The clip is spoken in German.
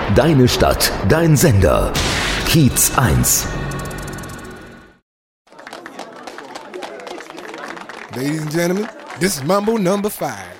Deine Stadt, dein Sender. Kiez 1. Ladies and gentlemen, this is Mambo number 5.